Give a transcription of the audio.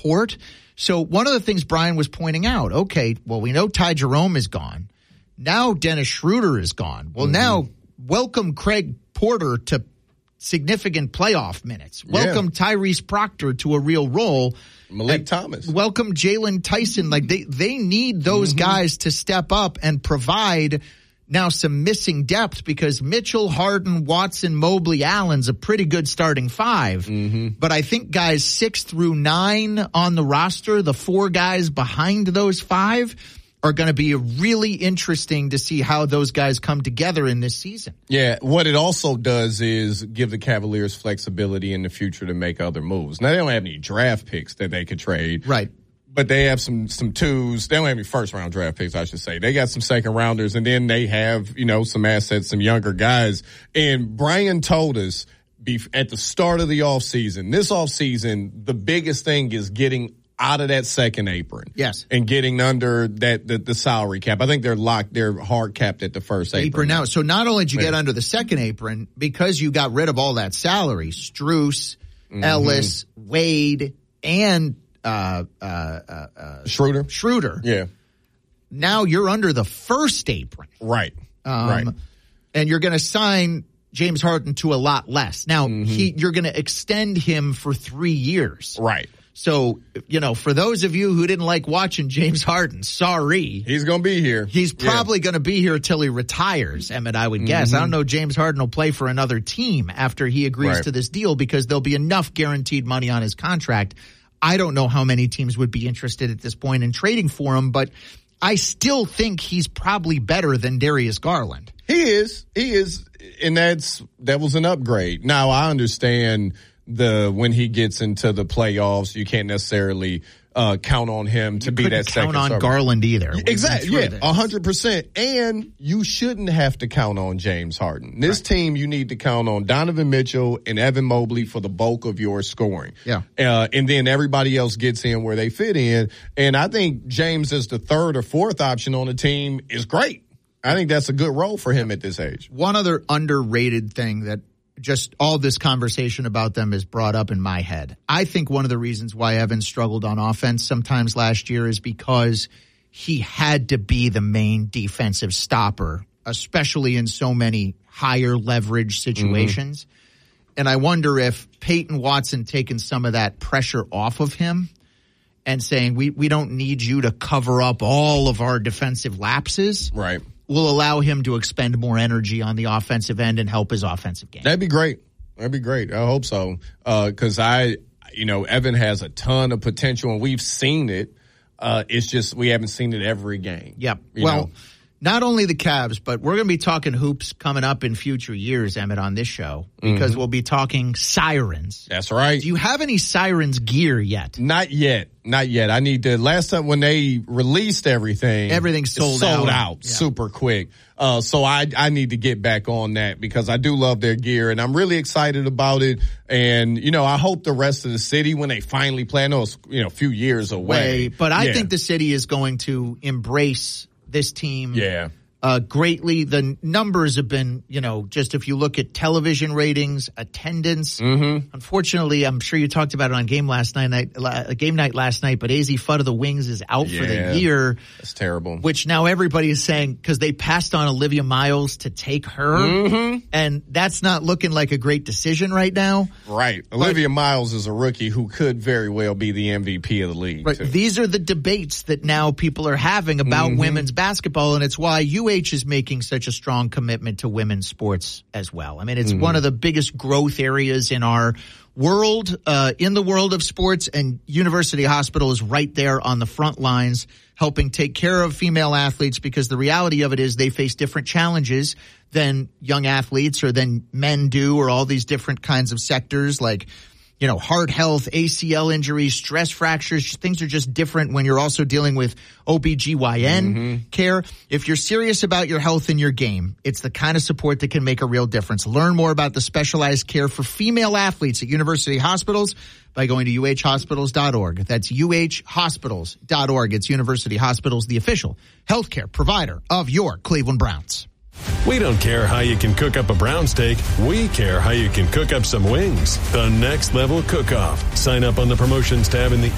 support. So one of the things Brian was pointing out, okay, well, we know Ty Jerome is gone. Now Dennis Schroeder is gone. Well, now welcome Craig Porter to significant playoff minutes. Welcome Tyrese Proctor to a real role. Malik Thomas. Welcome Jalen Tyson. Like they need those guys to step up and provide now some missing depth, because Mitchell, Harden, Watson, Mobley, Allen's a pretty good starting five. But I think guys 6 through 9 on the roster, the 4 guys behind those 5, are going to be really interesting to see how those guys come together in this season. Yeah, what it also does is give the Cavaliers flexibility in the future to make other moves. Now, they don't have any draft picks that they could trade. Right. But they have some twos. They don't have any first-round draft picks, I should say. They got some second-rounders, and then they have, some assets, some younger guys. And Brian told us at the start of the offseason, this offseason, the biggest thing is getting out of that second apron. Yes. And getting under the salary cap. I think they're hard capped at the first apron now. So not only did you get under the second apron, because you got rid of all that salary, Strus, Ellis, Wade, and Schroeder. Yeah. Now you're under the first apron. Right. Right. And you're going to sign James Harden to a lot less. Now, you're going to extend him for 3 years. Right. So, for those of you who didn't like watching James Harden, sorry. He's going to be here. He's probably going to be here till he retires, Emmett, I would guess. I don't know James Harden will play for another team after he agrees to this deal, because there'll be enough guaranteed money on his contract. I don't know how many teams would be interested at this point in trading for him, but I still think he's probably better than Darius Garland. He is. And that was an upgrade. Now, I understand when he gets into the playoffs, you can't necessarily count on him to be that second. Count on Garland either. Exactly. Yeah, 100%. And you shouldn't have to count on James Harden. This team, you need to count on Donovan Mitchell and Evan Mobley for the bulk of your scoring. Yeah. And then everybody else gets in where they fit in. And I think James as the third or fourth option on the team is great. I think that's a good role for him at this age. One other underrated thing that just all this conversation about them is brought up in my head. I think one of the reasons why Evan struggled on offense sometimes last year is because he had to be the main defensive stopper, especially in so many higher leverage situations. And I wonder if Peyton Watson taking some of that pressure off of him and saying, we don't need you to cover up all of our defensive lapses. Right. Will allow him to expend more energy on the offensive end and help his offensive game. That'd be great. I hope so. Because Evan has a ton of potential, and we've seen it. It's just we haven't seen it every game. Yep. Not only the Cavs, but we're going to be talking hoops coming up in future years, Emmett, on this show, because we'll be talking Sirens. That's right. Do you have any Sirens gear yet? Not yet. I need to. Last time when they released everything's sold out super quick. So I need to get back on that, because I do love their gear, and I'm really excited about it. And, I hope the rest of the city, when they finally play, I know it's, a few years away. But I think the city is going to embrace this team greatly. The numbers have been, just if you look at television ratings, attendance. Unfortunately, I'm sure you talked about it on game night last night, but AZ Fudd of the Wings is out for the year. That's terrible. Which now everybody is saying, because they passed on Olivia Miles to take her, and that's not looking like a great decision right now. Right. Olivia Miles is a rookie who could very well be the MVP of the league. Right. These are the debates that now people are having about women's basketball, and it's why UH is making such a strong commitment to women's sports as well. I mean, it's one of the biggest growth areas in our world, in the world of sports, and University Hospital is right there on the front lines helping take care of female athletes, because the reality of it is they face different challenges than young athletes or than men do, or all these different kinds of sectors like heart health, ACL injuries, stress fractures. Things are just different when you're also dealing with OBGYN care. If you're serious about your health in your game, it's the kind of support that can make a real difference. Learn more about the specialized care for female athletes at university hospitals by going to uhhospitals.org. That's uhhospitals.org. It's University Hospitals, the official healthcare provider of your Cleveland Browns. We don't care how you can cook up a brown steak. We care how you can cook up some wings. The Next Level Cook-Off. Sign up on the promotions tab in the